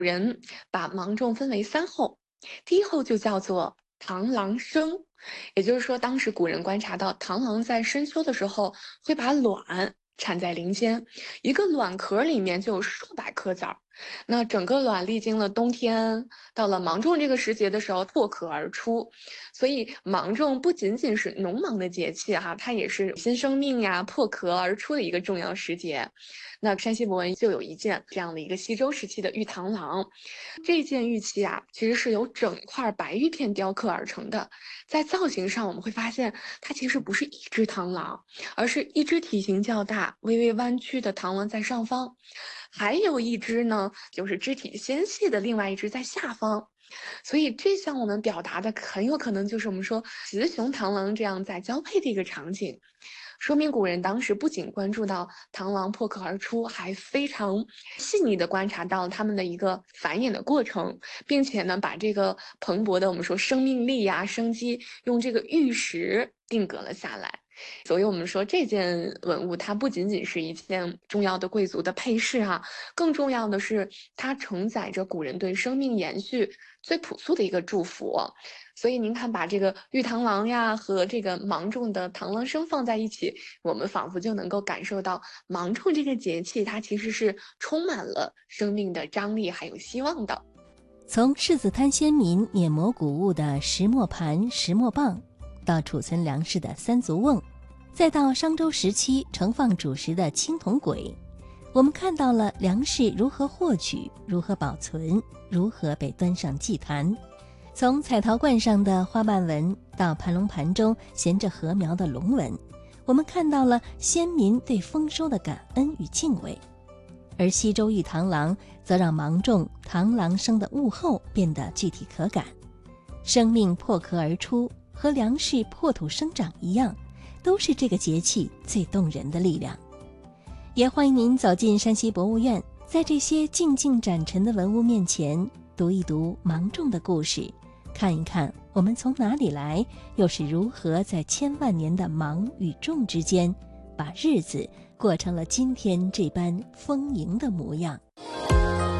人把芒种分为3候，第一候就叫做螳螂生，也就是说，当时古人观察到螳螂在深秋的时候会把卵产在林间，一个卵壳里面就有数百颗籽儿。那整个卵历经了冬天，到了芒种这个时节的时候破壳而出。所以芒种不仅仅是农忙的节气哈，它也是新生命呀破壳而出的一个重要时节。那山西博文就有一件这样的一个西周时期的玉螳螂，这件玉器啊，其实是由整块白玉片雕刻而成的。在造型上，我们会发现它其实不是一只螳螂，而是一只体型较大、微微弯曲的螳螂在上方，还有一只呢，就是肢体纤细的另外一只在下方。所以这向我们表达的很有可能就是我们说雌雄螳螂这样在交配的一个场景，说明古人当时不仅关注到螳螂破壳而出，还非常细腻地观察到它们的一个繁衍的过程，并且呢，把这个蓬勃的我们说生命力呀、生机，用这个玉石定格了下来。所以我们说这件文物，它不仅仅是一件重要的贵族的配饰哈，更重要的是它承载着古人对生命延续最朴素的一个祝福。所以您看，把这个玉螳螂呀和这个芒种的螳螂生放在一起，我们仿佛就能够感受到芒种这个节气，它其实是充满了生命的张力还有希望的。 从世子滩先民碾磨谷物的石磨盘、石磨棒，到储存粮食的三足瓮，再到商周时期盛放主食的青铜簋，我们看到了粮食如何获取、如何保存、如何被端上祭坛。从彩陶罐上的花瓣纹到盘龙盘中衔着禾苗的龙纹，我们看到了先民对丰收的感恩与敬畏。而西周玉螳螂则让芒种螳螂生的物候变得具体可感。生命破壳而出，和粮食破土生长一样，都是这个节气最动人的力量。也欢迎您走进山西博物院，在这些静静展陈的文物面前，读一读芒种的故事，看一看我们从哪里来，又是如何在千万年的芒与种之间，把日子过成了今天这般丰盈的模样。